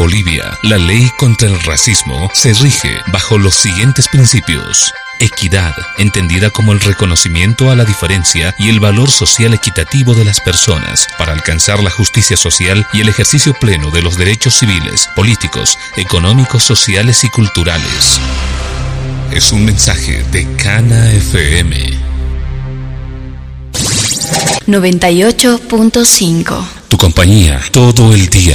Bolivia, la ley contra el racismo se rige bajo los siguientes principios. Equidad, entendida como el reconocimiento a la diferencia y el valor social equitativo de las personas para alcanzar la justicia social y el ejercicio pleno de los derechos civiles, políticos, económicos, sociales y culturales. Es un mensaje de Cana FM 98.5. Tu compañía todo el día.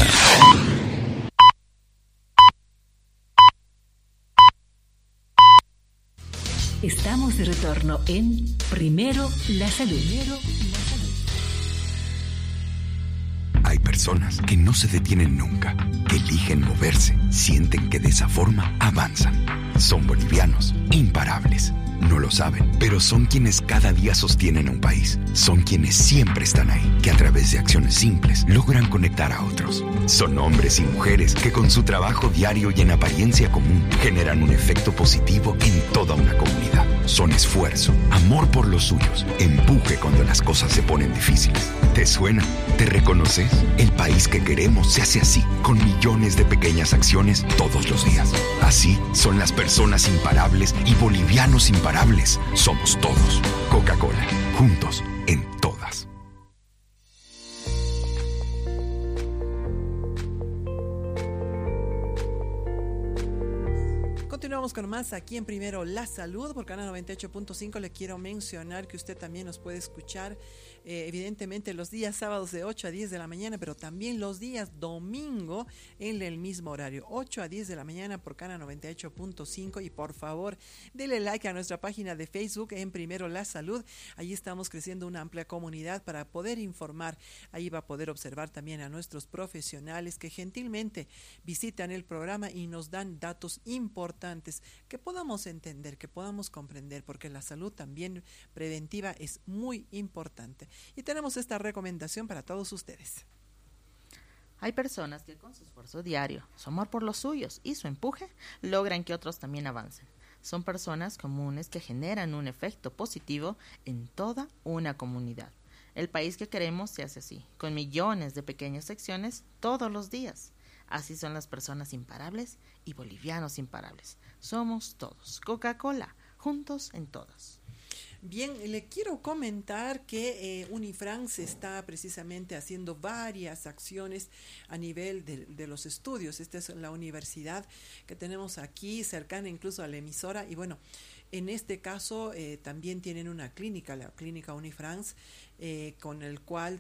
Estamos de retorno en Primero la Salud. Hay personas que no se detienen nunca, que eligen moverse, sienten que de esa forma avanzan. Son bolivianos, imparables. No lo saben, pero son quienes cada día sostienen a un país. Son quienes siempre están ahí, que a través de acciones simples logran conectar a otros. Son hombres y mujeres que con su trabajo diario y en apariencia común generan un efecto positivo en toda una comunidad. Son esfuerzo, amor por los suyos, empuje cuando las cosas se ponen difíciles. ¿Te suena? ¿Te reconoces? El país que queremos se hace así, con millones de pequeñas acciones todos los días. Así son las personas imparables y bolivianos imparables. Somos todos. Coca-Cola, juntos en todas. Continuamos con más aquí en Primero la Salud por Canal 98.5. Le quiero mencionar que usted también nos puede escuchar evidentemente los días sábados de 8 a 10 de la mañana, pero también los días domingo en el mismo horario, 8 a 10 de la mañana por Canal 98.5. Y por favor, dele like a nuestra página de Facebook en Primero la Salud. Allí estamos creciendo una amplia comunidad para poder informar. Ahí va a poder observar también a nuestros profesionales que gentilmente visitan el programa y nos dan datos importantes que podamos entender, que podamos comprender, porque la salud también preventiva es muy importante. Y tenemos esta recomendación para todos ustedes. Hay personas que con su esfuerzo diario, su amor por los suyos y su empuje logran que otros también avancen. Son personas comunes que generan un efecto positivo en toda una comunidad. El país que queremos se hace así, con millones de pequeñas acciones todos los días. Así son las personas imparables y bolivianos imparables. Somos todos. Coca-Cola, juntos en todas. Bien, le quiero comentar que Unifrance está precisamente haciendo varias acciones a nivel de los estudios. Esta es la universidad que tenemos aquí, cercana incluso a la emisora. Y bueno, en este caso también tienen una clínica, la clínica Unifrance, con la cual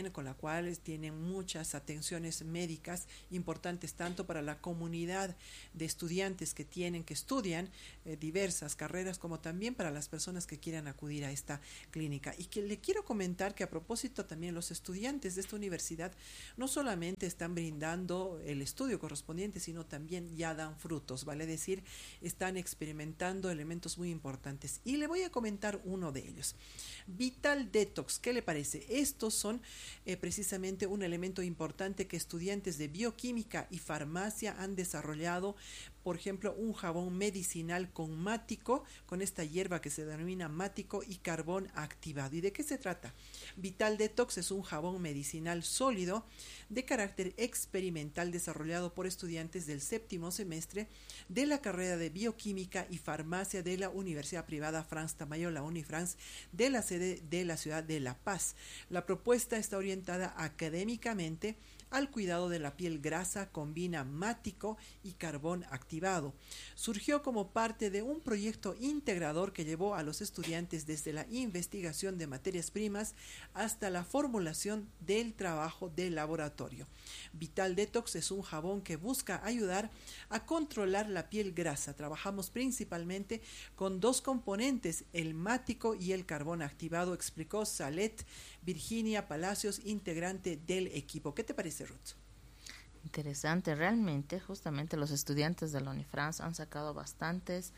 tienen muchas atenciones médicas importantes tanto para la comunidad de estudiantes que estudian diversas carreras, como también para las personas que quieran acudir a esta clínica. Y que le quiero comentar que a propósito también los estudiantes de esta universidad no solamente están brindando el estudio correspondiente, sino también ya dan frutos, vale decir, están experimentando elementos muy importantes. Y le voy a comentar uno de ellos. Vital Detox, ¿qué le parece? Estos son precisamente un elemento importante que estudiantes de bioquímica y farmacia han desarrollado. Por ejemplo, un jabón medicinal con mático, con esta hierba que se denomina mático y carbón activado. ¿Y de qué se trata? Vital Detox es un jabón medicinal sólido de carácter experimental desarrollado por estudiantes del 7º semestre de la carrera de bioquímica y farmacia de la Universidad Privada Frans Tamayo, la Unifrance, de la sede de la ciudad de La Paz. La propuesta está orientada académicamente al cuidado de la piel grasa, combina mático y carbón activado. Surgió como parte de un proyecto integrador que llevó a los estudiantes desde la investigación de materias primas hasta la formulación del trabajo de laboratorio. Vital Detox es un jabón que busca ayudar a controlar la piel grasa. Trabajamos principalmente con dos componentes, el mático y el carbón activado, explicó Salet Virginia Palacios, integrante del equipo. ¿Qué te parece, Ruth? Interesante, realmente, justamente los estudiantes de la Unifrance han sacado bastantes,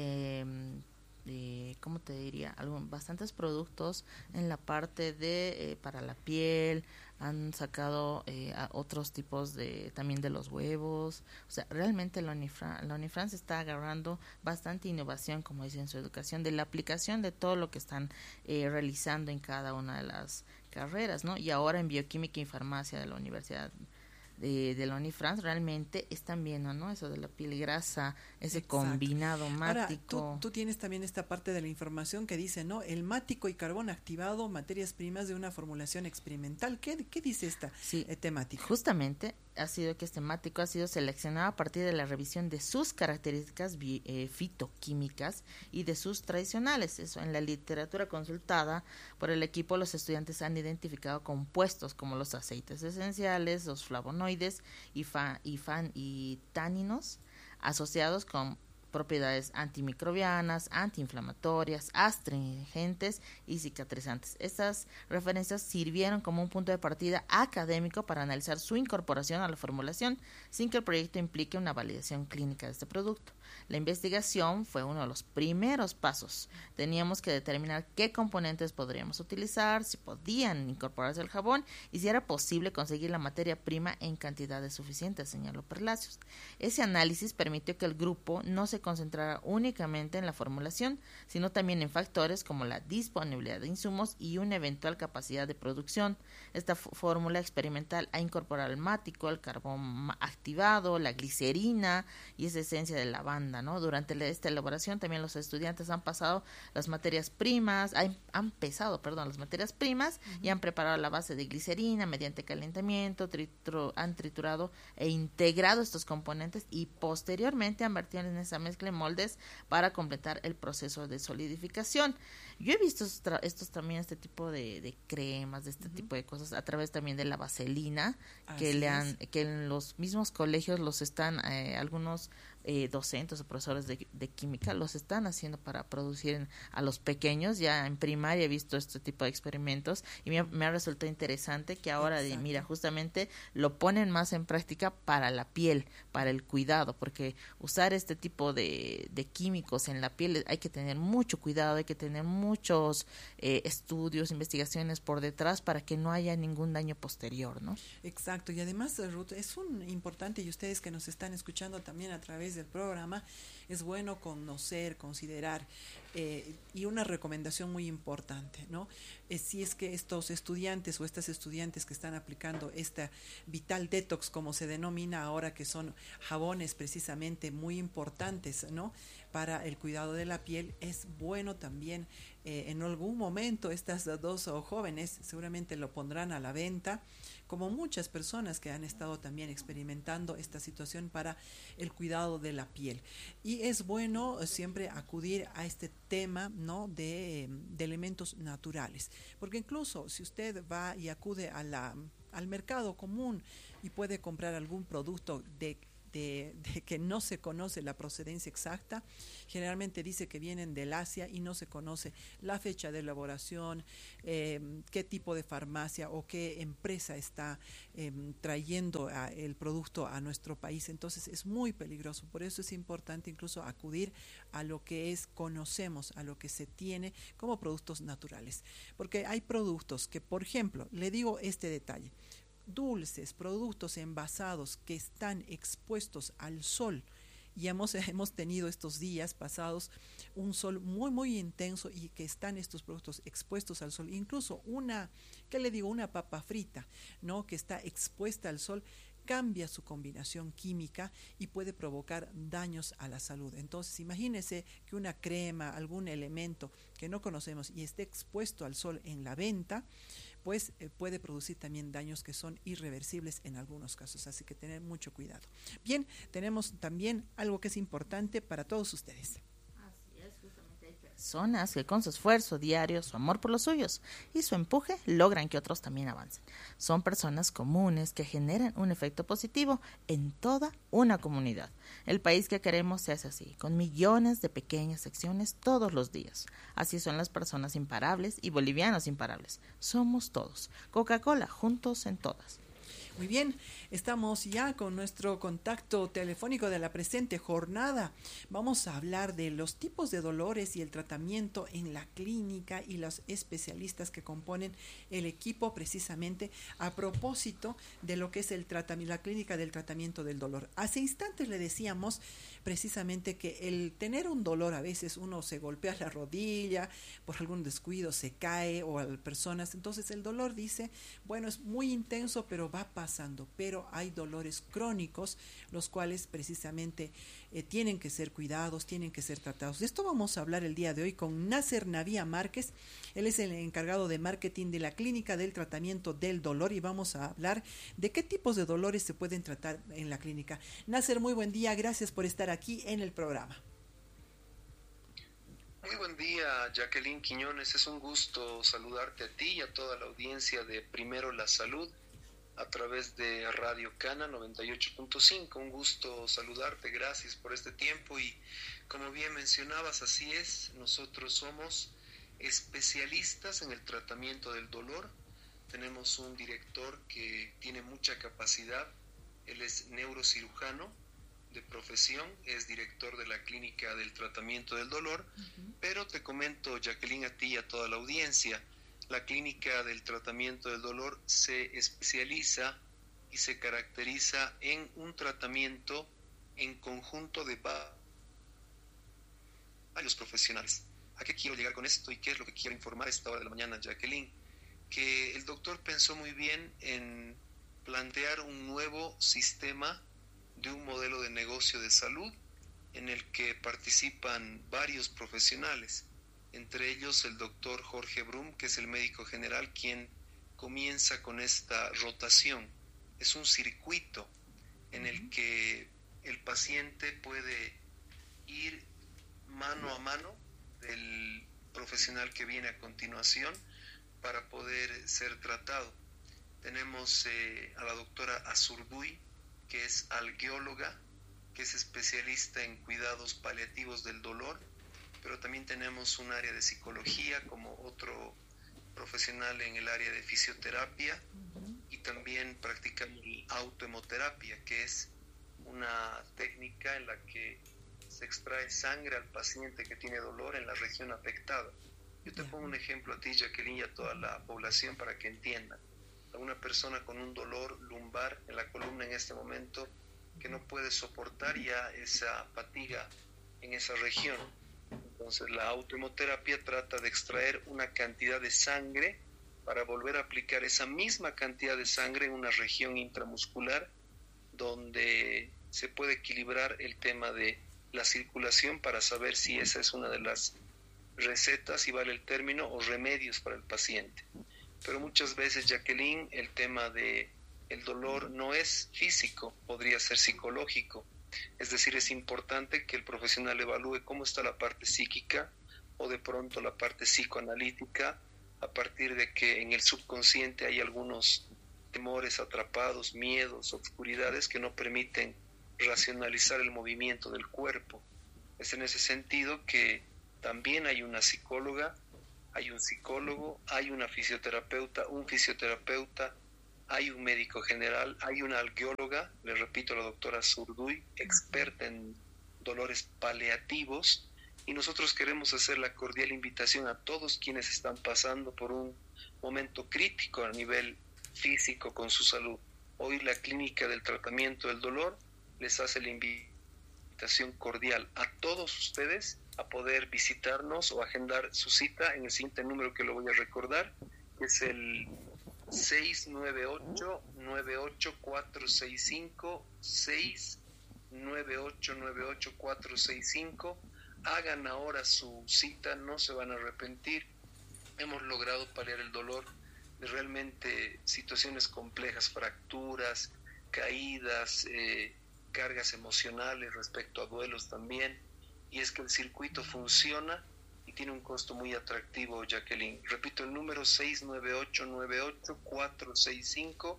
¿cómo te diría? Bastantes productos en la parte de para la piel. Han sacado otros tipos también de los huevos. O sea, realmente la Unifrance está agarrando bastante innovación, como dice en su educación, de la aplicación de todo lo que están realizando en cada una de las carreras, ¿no? Y ahora en bioquímica y farmacia de la Universidad de la Unifrance realmente están viendo, ¿no? Eso de la piel grasa, ese Exacto. combinado mático. Ahora, tú tienes también esta parte de la información que dice, ¿no? El mático y carbón activado, materias primas de una formulación experimental. ¿Qué dice esta temática? Justamente ha sido que este mático ha sido seleccionado a partir de la revisión de sus características fitoquímicas y de sus tradicionales. Eso, en la literatura consultada por el equipo, los estudiantes han identificado compuestos como los aceites esenciales, los flavonoides y táninos asociados con propiedades antimicrobianas, antiinflamatorias, astringentes y cicatrizantes. Estas referencias sirvieron como un punto de partida académico para analizar su incorporación a la formulación sin que el proyecto implique una validación clínica de este producto. La investigación fue uno de los primeros pasos. Teníamos que determinar qué componentes podríamos utilizar, si podían incorporarse al jabón y si era posible conseguir la materia prima en cantidades suficientes, señaló Palacios. Ese análisis permitió que el grupo no se concentrara únicamente en la formulación, sino también en factores como la disponibilidad de insumos y una eventual capacidad de producción. Esta fórmula experimental ha incorporado el mático, el carbón activado, la glicerina y esa esencia de lavanda, ¿no? Durante esta elaboración también los estudiantes han pesado las materias primas y han preparado la base de glicerina mediante calentamiento, han triturado e integrado estos componentes y posteriormente han vertido en esa mezcla en moldes para completar el proceso de solidificación. Yo he visto este tipo de cremas, de este tipo de cosas a través también de la vaselina que en los mismos colegios los están algunos docentes o profesores de química los están haciendo para producir a los pequeños. Ya en primaria he visto este tipo de experimentos y me ha resultado interesante que ahora mira, justamente lo ponen más en práctica para la piel, para el cuidado, porque usar este tipo de químicos en la piel hay que tener mucho cuidado, hay que tener muchos estudios, investigaciones por detrás para que no haya ningún daño posterior, ¿no? Exacto, y además, Ruth, es importante, y ustedes que nos están escuchando también a través del programa, es bueno conocer, considerar, y una recomendación muy importante, ¿no? Si es que estos estudiantes o estas estudiantes que están aplicando esta Vital Detox, como se denomina ahora, que son jabones precisamente muy importantes, ¿no?, para el cuidado de la piel, es bueno también en algún momento estas dos jóvenes seguramente lo pondrán a la venta, como muchas personas que han estado también experimentando esta situación para el cuidado de la piel. Y es bueno siempre acudir a este tema, ¿no?, de elementos naturales, porque incluso si usted va y acude al mercado común y puede comprar algún producto de que no se conoce la procedencia exacta, generalmente dice que vienen del Asia y no se conoce la fecha de elaboración, qué tipo de farmacia o qué empresa está trayendo el producto a nuestro país. Entonces es muy peligroso, por eso es importante incluso acudir a lo que conocemos, a lo que se tiene como productos naturales, porque hay productos que, por ejemplo, le digo este detalle: dulces, productos envasados que están expuestos al sol, y hemos tenido estos días pasados un sol muy muy intenso y que están estos productos expuestos al sol, incluso una papa frita, ¿no?, que está expuesta al sol, cambia su combinación química y puede provocar daños a la salud. Entonces imagínese que una crema, algún elemento que no conocemos y esté expuesto al sol en la venta, pues puede producir también daños que son irreversibles en algunos casos, así que tener mucho cuidado. Bien, tenemos también algo que es importante para todos ustedes. Personas que con su esfuerzo diario, su amor por los suyos y su empuje logran que otros también avancen. Son personas comunes que generan un efecto positivo en toda una comunidad. El país que queremos se hace así, con millones de pequeñas acciones todos los días. Así son las personas imparables y bolivianos imparables. Somos todos. Coca-Cola, juntos en todas. Muy bien, estamos ya con nuestro contacto telefónico de la presente jornada. Vamos a hablar de los tipos de dolores y el tratamiento en la clínica y los especialistas que componen el equipo, precisamente a propósito de lo que es la clínica del tratamiento del dolor. Hace instantes le decíamos precisamente que el tener un dolor, a veces uno se golpea la rodilla, por algún descuido se cae, o a personas, entonces el dolor dice, bueno, es muy intenso, pero va a pasar pasando, pero hay dolores crónicos, los cuales precisamente tienen que ser cuidados, tienen que ser tratados. De esto vamos a hablar el día de hoy con Nasser Navía Márquez. Él es el encargado de marketing de la Clínica del Tratamiento del Dolor, y vamos a hablar de qué tipos de dolores se pueden tratar en la clínica. Nasser, muy buen día, gracias por estar aquí en el programa. Muy buen día, Jacqueline Quiñones. Es un gusto saludarte a ti y a toda la audiencia de Primero la Salud a través de Radio Cana 98.5. Un gusto saludarte, gracias por este tiempo. Y como bien mencionabas, así es, nosotros somos especialistas en el tratamiento del dolor. Tenemos un director que tiene mucha capacidad. Él es neurocirujano de profesión, es director de la Clínica del Tratamiento del Dolor. Pero te comento, Jacqueline, a ti y a toda la audiencia, la Clínica del Tratamiento del Dolor se especializa y se caracteriza en un tratamiento en conjunto de varios profesionales. ¿A qué quiero llegar con esto y qué es lo que quiero informar a esta hora de la mañana, Jacqueline? Que el doctor pensó muy bien en plantear un nuevo sistema de un modelo de negocio de salud en el que participan varios profesionales, entre ellos el doctor Jorge Brum, que es el médico general, quien comienza con esta rotación. Es un circuito en el que el paciente puede ir mano a mano del profesional que viene a continuación para poder ser tratado. Tenemos a la doctora Azurduy, que es algióloga, que es especialista en cuidados paliativos del dolor, pero también tenemos un área de psicología como otro profesional en el área de fisioterapia, y también practicamos autohemoterapia, que es una técnica en la que se extrae sangre al paciente que tiene dolor en la región afectada. Yo te pongo un ejemplo a ti, Jacqueline, y a toda la población para que entiendan. A una persona con un dolor lumbar en la columna en este momento que no puede soportar ya esa fatiga en esa región. Entonces la autohemoterapia trata de extraer una cantidad de sangre para volver a aplicar esa misma cantidad de sangre en una región intramuscular donde se puede equilibrar el tema de la circulación para saber si esa es una de las recetas, si vale el término, o remedios para el paciente. Pero muchas veces, Jacqueline, el tema de el dolor no es físico, podría ser psicológico. Es decir, es importante que el profesional evalúe cómo está la parte psíquica o de pronto la parte psicoanalítica, a partir de que en el subconsciente hay algunos temores atrapados, miedos, obscuridades que no permiten racionalizar el movimiento del cuerpo. Es en ese sentido que también hay una psicóloga, hay un psicólogo, hay una fisioterapeuta, un fisioterapeuta, hay un médico general, hay una algióloga, le repito, la doctora Zurduy, experta en dolores paliativos, y nosotros queremos hacer la cordial invitación a todos quienes están pasando por un momento crítico a nivel físico con su salud. Hoy la Clínica del Tratamiento del Dolor les hace la invitación cordial a todos ustedes a poder visitarnos o agendar su cita en el siguiente número que lo voy a recordar, que es el 698-98465, 698-98465. Hagan ahora su cita, no se van a arrepentir. Hemos logrado paliar el dolor de realmente situaciones complejas, fracturas, caídas, cargas emocionales respecto a duelos también. Y es que el circuito funciona y tiene un costo muy atractivo, Jacqueline. Repito el número: 698-98465,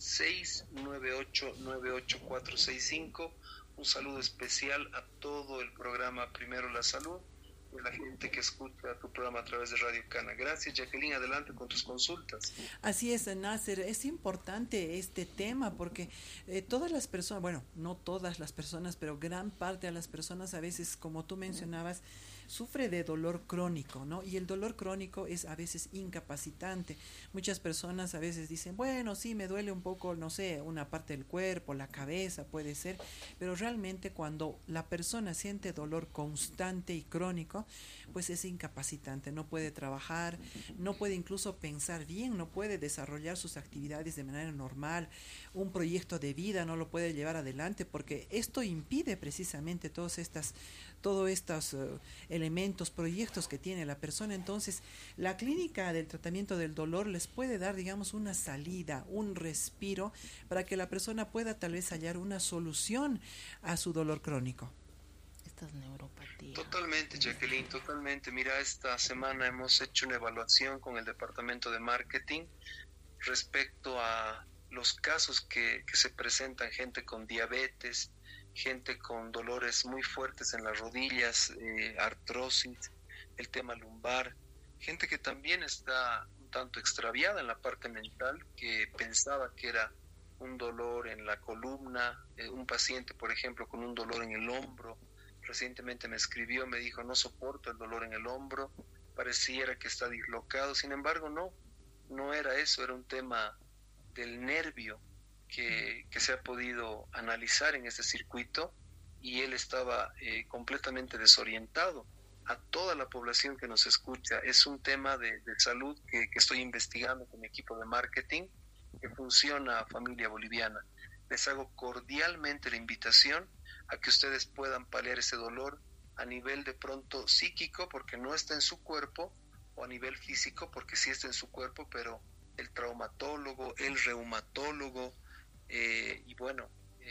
698-98465. Un saludo especial a todo el programa Primero la Salud y a la gente que escucha tu programa a través de Radio Cana. Gracias, Jacqueline, adelante con tus consultas. Así es, Nasser, es importante este tema porque todas las personas, bueno, no todas las personas, pero gran parte de las personas a veces, como tú mencionabas, sufre de dolor crónico, ¿no? Y el dolor crónico es a veces incapacitante. Muchas personas a veces dicen, bueno, sí, me duele un poco, no sé, una parte del cuerpo, la cabeza, puede ser, pero realmente cuando la persona siente dolor constante y crónico, crónico, pues es incapacitante, no puede trabajar, no puede incluso pensar bien, no puede desarrollar sus actividades de manera normal, un proyecto de vida no lo puede llevar adelante, porque esto impide precisamente todos estos elementos, proyectos que tiene la persona. Entonces, la clínica del tratamiento del dolor les puede dar, digamos, una salida, un respiro, para que la persona pueda tal vez hallar una solución a su dolor crónico. Estas neuropatías. Totalmente, Jacqueline, totalmente. Mira, esta semana hemos hecho una evaluación con el departamento de marketing respecto a los casos que se presentan, gente con diabetes, gente con dolores muy fuertes en las rodillas, artrosis, el tema lumbar, gente que también está un tanto extraviada en la parte mental, que pensaba que era un dolor en la columna, un paciente, por ejemplo, con un dolor en el hombro, recientemente me escribió, me dijo, no soporto el dolor en el hombro, pareciera que está dislocado, sin embargo no era eso, era un tema del nervio que se ha podido analizar en este circuito, y él estaba completamente desorientado. A toda la población que nos escucha, es un tema de salud que estoy investigando con mi equipo de marketing, que funciona, familia boliviana. Les hago cordialmente la invitación a que ustedes puedan paliar ese dolor a nivel de pronto psíquico, porque no está en su cuerpo, o a nivel físico, porque sí está en su cuerpo, pero el traumatólogo, el reumatólogo, y bueno,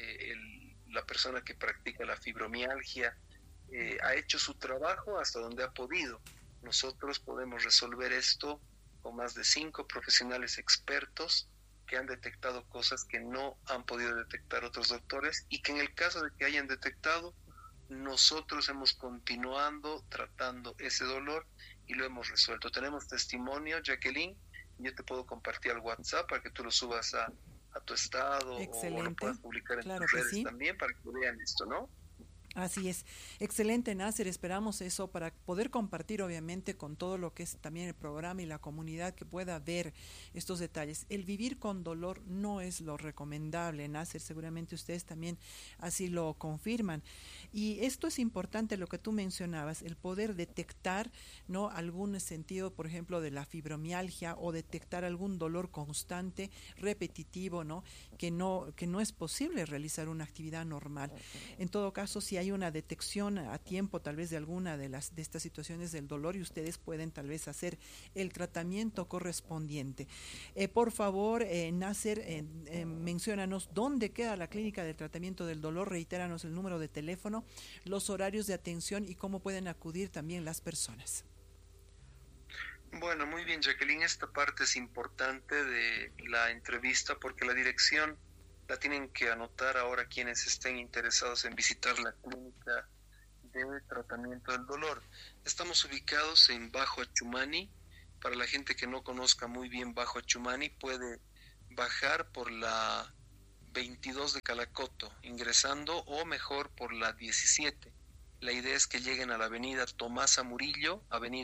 la persona que practica la fibromialgia ha hecho su trabajo hasta donde ha podido. Nosotros podemos resolver esto con más de 5 profesionales expertos que han detectado cosas que no han podido detectar otros doctores, y que en el caso de que hayan detectado, nosotros hemos continuado tratando ese dolor y lo hemos resuelto. Tenemos testimonio, Jacqueline, yo te puedo compartir al WhatsApp para que tú lo subas a tu estado. Excelente. O lo puedas publicar en Claro tus que redes sí. también, para que vean esto, ¿no? Así es. Excelente, Nasser. Esperamos eso para poder compartir, obviamente, con todo lo que es también el programa y la comunidad, que pueda ver estos detalles. El vivir con dolor no es lo recomendable, Nasser. Seguramente ustedes también así lo confirman. Y esto es importante, lo que tú mencionabas, el poder detectar, ¿no?, algún sentido, por ejemplo, de la fibromialgia, o detectar algún dolor constante, repetitivo, ¿no?, que no es posible realizar una actividad normal. En todo caso, si hay una detección a tiempo tal vez de alguna de estas situaciones del dolor, y ustedes pueden tal vez hacer el tratamiento correspondiente. Por favor, Nasser, menciónanos dónde queda la clínica del tratamiento del dolor, reitéranos el número de teléfono, los horarios de atención y cómo pueden acudir también las personas. Bueno, muy bien, Jacqueline, esta parte es importante de la entrevista, porque la dirección la tienen que anotar ahora quienes estén interesados en visitar la clínica de tratamiento del dolor. Estamos ubicados en Bajo Achumani. Para la gente que no conozca muy bien Bajo Achumani, puede bajar por la 22 de Calacoto, ingresando, o mejor por la 17. La idea es que lleguen a la avenida Tomasa Murillo,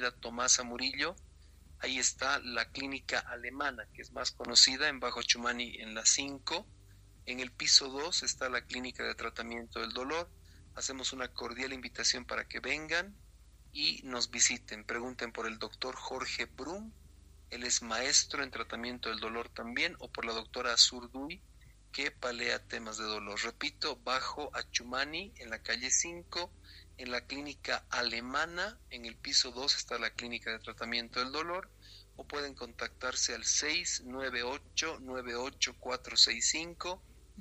ahí está la clínica alemana, que es más conocida, en Bajo Achumani, en la 5. En el piso 2 está la clínica de tratamiento del dolor. Hacemos una cordial invitación para que vengan y nos visiten. Pregunten por el doctor Jorge Brum, él es maestro en tratamiento del dolor también, o por la doctora Azurduy, que palea temas de dolor. Repito, Bajo Achumani, en la calle 5, en la clínica alemana, en el piso 2 está la clínica de tratamiento del dolor, o pueden contactarse al 698-98465,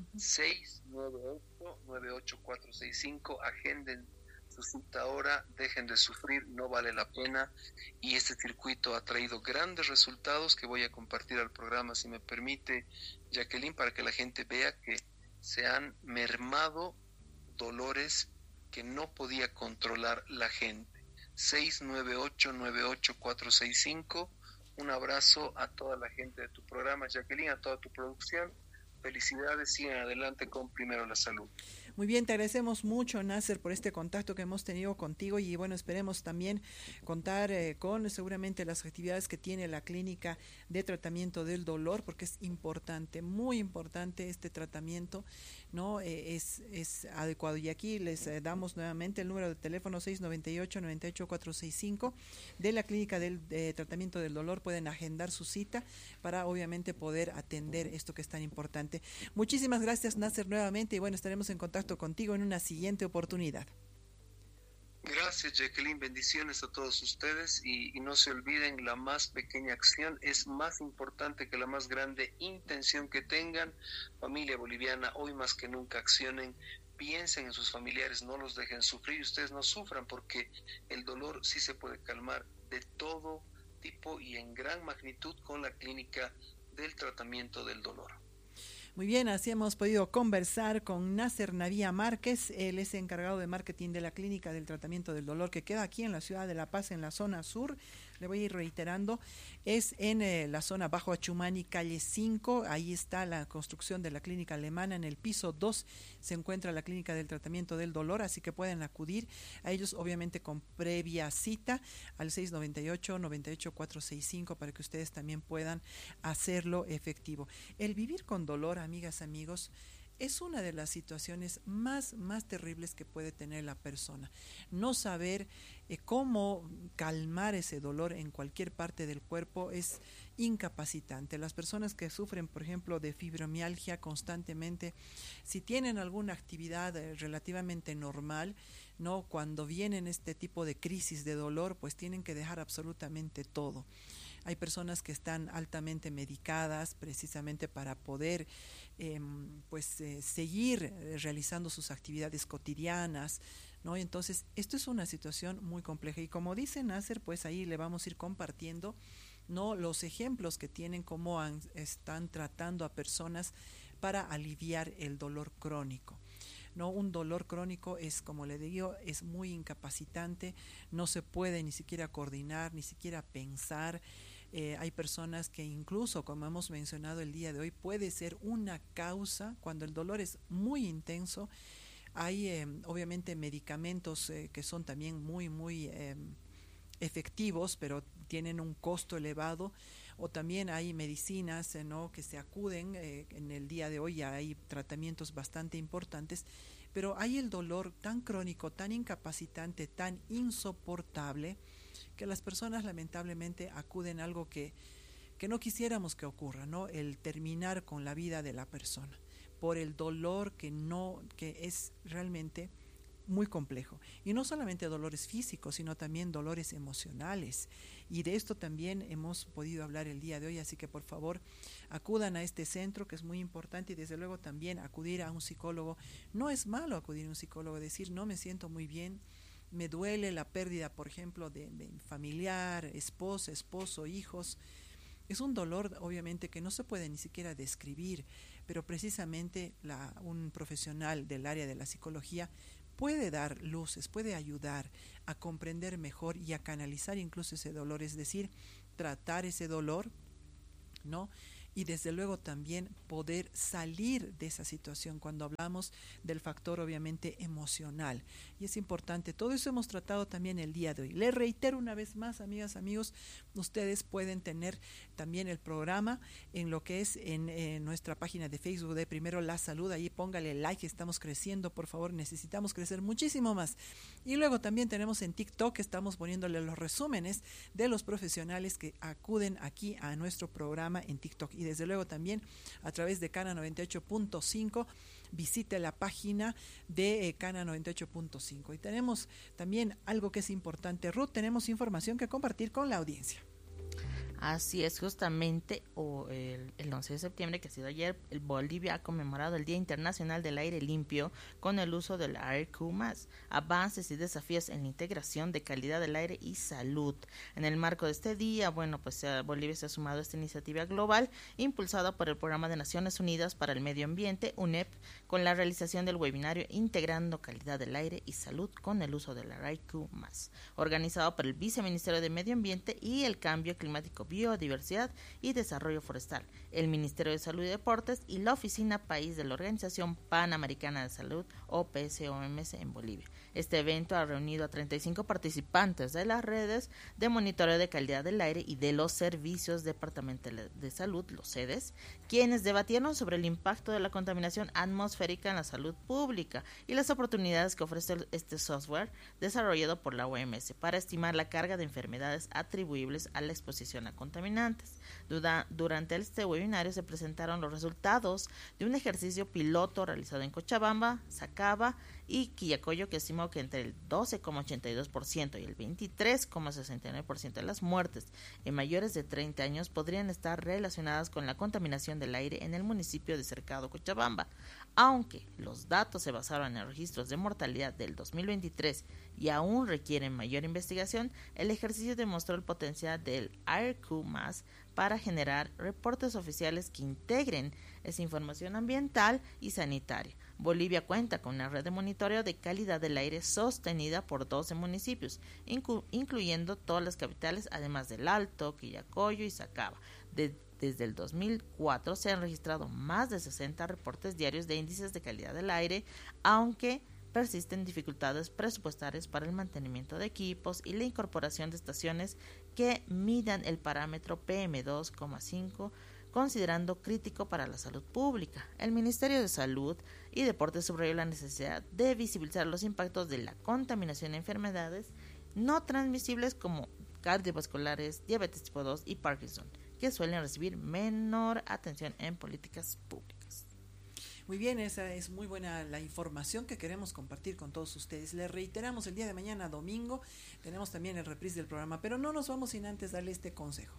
698-98465, agenden su cita ahora, dejen de sufrir, no vale la pena, y este circuito ha traído grandes resultados que voy a compartir al programa, si me permite, Jacqueline, para que la gente vea que se han mermado dolores que no podía controlar la gente. 698-98465. Un abrazo a toda la gente de tu programa, Jacqueline, a toda tu producción. Felicidades, sigan adelante con Primero la Salud. Muy bien, te agradecemos mucho, Nasser, por este contacto que hemos tenido contigo y bueno, esperemos también contar con seguramente las actividades que tiene la clínica de tratamiento del dolor, porque es importante, muy importante este tratamiento, ¿no? Es adecuado. Y aquí les damos nuevamente el número de teléfono 698-98465 de la clínica del tratamiento del dolor. Pueden agendar su cita para obviamente poder atender esto que es tan importante. Muchísimas gracias, Nasser, nuevamente, y bueno, estaremos en contacto contigo en una siguiente oportunidad. Gracias, Jacqueline, bendiciones a todos ustedes y no se olviden, la más pequeña acción es más importante que la más grande intención que tengan. Familia boliviana, hoy más que nunca accionen, piensen en sus familiares, no los dejen sufrir y ustedes no sufran, porque el dolor sí se puede calmar de todo tipo y en gran magnitud con la clínica del tratamiento del dolor. Muy bien, así hemos podido conversar con Nasser Navia Márquez. Él es encargado de marketing de la clínica del tratamiento del dolor que queda aquí en la ciudad de La Paz, en la zona sur. Le voy a ir reiterando, es en la zona Bajo Achumani, calle 5, ahí está la construcción de la clínica alemana. En el piso 2 se encuentra la clínica del tratamiento del dolor, así que pueden acudir a ellos obviamente con previa cita al 698-98465 para que ustedes también puedan hacerlo efectivo. El vivir con dolor, amigas, amigos, es una de las situaciones más terribles que puede tener la persona. No saber cómo calmar ese dolor en cualquier parte del cuerpo es incapacitante. Las personas que sufren, por ejemplo, de fibromialgia constantemente, si tienen alguna actividad relativamente normal, no, cuando vienen este tipo de crisis de dolor, pues tienen que dejar absolutamente todo. Hay personas que están altamente medicadas precisamente para poder seguir realizando sus actividades cotidianas, ¿no? Entonces, esto es una situación muy compleja y como dice Nasser, pues ahí le vamos a ir compartiendo, ¿no?, los ejemplos que tienen, cómo están tratando a personas para aliviar el dolor crónico. No, un dolor crónico es, como le digo, es muy incapacitante, no se puede ni siquiera coordinar, ni siquiera pensar. Hay personas que incluso, como hemos mencionado el día de hoy, puede ser una causa cuando el dolor es muy intenso. Hay obviamente medicamentos que son también muy efectivos, pero tienen un costo elevado, o también hay medicinas ¿no?, que se acuden en el día de hoy. Ya hay tratamientos bastante importantes, pero hay el dolor tan crónico, tan incapacitante, tan insoportable, que las personas lamentablemente acuden a algo que no quisiéramos que ocurra, ¿no?, el terminar con la vida de la persona por el dolor que es realmente muy complejo. Y no solamente dolores físicos, sino también dolores emocionales. Y de esto también hemos podido hablar el día de hoy, así que por favor acudan a este centro, que es muy importante, y desde luego también acudir a un psicólogo. No es malo acudir a un psicólogo, decir no me siento muy bien, me duele la pérdida, por ejemplo, de familiar, esposa, esposo, hijos. Es un dolor obviamente que no se puede ni siquiera describir, pero precisamente un profesional del área de la psicología puede dar luces, puede ayudar a comprender mejor y a canalizar incluso ese dolor, es decir, tratar ese dolor, ¿no? Y desde luego también poder salir de esa situación cuando hablamos del factor obviamente emocional. Y es importante, todo eso hemos tratado también el día de hoy. Les reitero una vez más, amigas, amigos, ustedes pueden tener también el programa en lo que es en nuestra página de Facebook de Primero la Salud. Ahí póngale like, estamos creciendo, por favor, necesitamos crecer muchísimo más. Y luego también tenemos en TikTok, estamos poniéndole los resúmenes de los profesionales que acuden aquí a nuestro programa en TikTok. Y desde luego también a través de Cana 98.5, visite la página de Cana 98.5. Y tenemos también algo que es importante, Ruth, tenemos información que compartir con la audiencia. Así es, justamente el 11 de septiembre, que ha sido ayer, Bolivia ha conmemorado el Día Internacional del Aire Limpio con el uso del AirQ+, avances y desafíos en la integración de calidad del aire y salud. En el marco de este día, Bolivia se ha sumado a esta iniciativa global impulsada por el Programa de Naciones Unidas para el Medio Ambiente, UNEP, con la realización del webinario Integrando Calidad del Aire y Salud con el uso del AirQ+, organizado por el Viceministerio de Medio Ambiente y el Cambio Climático Biodiversidad y Desarrollo Forestal, el Ministerio de Salud y Deportes y la Oficina País de la Organización Panamericana de Salud, OPS-OMS, en Bolivia. Este evento ha reunido a 35 participantes de las redes de monitoreo de calidad del aire y de los servicios departamentales de salud, los SEDES, quienes debatieron sobre el impacto de la contaminación atmosférica en la salud pública y las oportunidades que ofrece este software desarrollado por la OMS para estimar la carga de enfermedades atribuibles a la exposición a contaminantes. Durante este webinario se presentaron los resultados de un ejercicio piloto realizado en Cochabamba, Sacaba y Quillacollo, que estimó que entre el 12,82% y el 23,69% de las muertes en mayores de 30 años podrían estar relacionadas con la contaminación del aire en el municipio de Cercado, Cochabamba. Aunque los datos se basaron en registros de mortalidad del 2023 y aún requieren mayor investigación, el ejercicio demostró el potencial del AirQ+ para generar reportes oficiales que integren esa información ambiental y sanitaria. Bolivia cuenta con una red de monitoreo de calidad del aire sostenida por 12 municipios, incluyendo todas las capitales, además del Alto, Quillacollo y Sacaba. Desde el 2004 se han registrado más de 60 reportes diarios de índices de calidad del aire, aunque persisten dificultades presupuestarias para el mantenimiento de equipos y la incorporación de estaciones que midan el parámetro PM2,5, considerando crítico para la salud pública. El Ministerio de Salud y Deportes subrayó la necesidad de visibilizar los impactos de la contaminación en enfermedades no transmisibles como cardiovasculares, diabetes tipo 2 y Parkinson, que suelen recibir menor atención en políticas públicas. Muy bien, esa es muy buena la información que queremos compartir con todos ustedes. Les reiteramos, el día de mañana, domingo, tenemos también el reprise del programa, pero no nos vamos sin antes darle este consejo.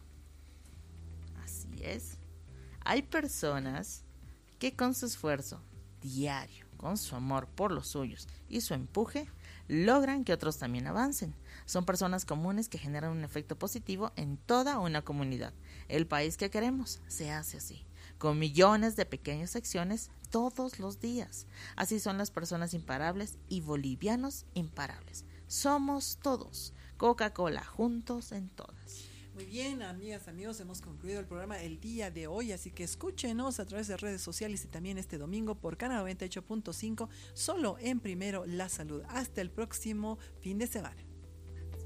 Así es. Hay personas que con su esfuerzo diario, con su amor por los suyos y su empuje, logran que otros también avancen. Son personas comunes que generan un efecto positivo en toda una comunidad. El país que queremos se hace así, con millones de pequeñas acciones todos los días. Así son las personas imparables y bolivianos imparables. Somos todos. Coca-Cola, juntos en todas. Muy bien, amigas, amigos, hemos concluido el programa el día de hoy, así que escúchenos a través de redes sociales y también este domingo por Canal 98.5, solo en Primero la Salud. Hasta el próximo fin de semana.